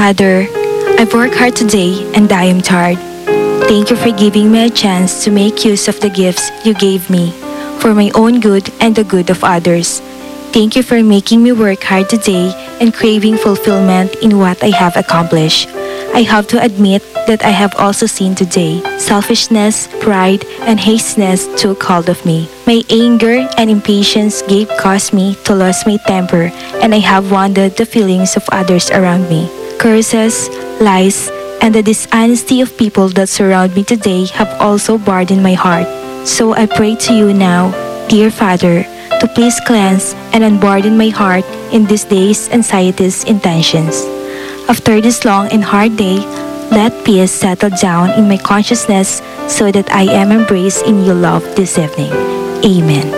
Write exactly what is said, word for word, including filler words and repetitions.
Father, I've worked hard today and I am tired. Thank you for giving me a chance to make use of the gifts you gave me for my own good and the good of others. Thank you for making me work hard today and craving fulfillment in what I have accomplished. I have to admit that I have also sinned today. Selfishness, pride, and hastiness took hold of me. My anger and impatience gave cause me to lose my temper, and I have wounded the feelings of others around me. Curses, lies, and the dishonesty of people that surround me today have also burdened my heart. So I pray to you now, dear Father, to please cleanse and unburden my heart in this day's anxieties and tensions. After this long and hard day, let peace settle down in my consciousness so that I am embraced in your love this evening. Amen.